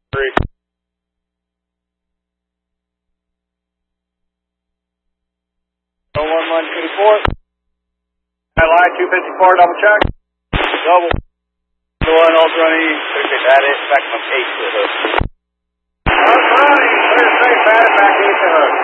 3. Oh, 1124. I lied, 254, double check. Double. The one also running. Okay, that is back from 8 to the hook. All right, clear straight, back 8 to hook.